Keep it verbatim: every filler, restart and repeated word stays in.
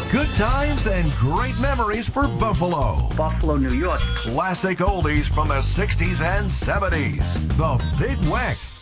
Good times and great memories for Buffalo. Buffalo, New York. Classic oldies from the sixties and seventies. The Big Weck.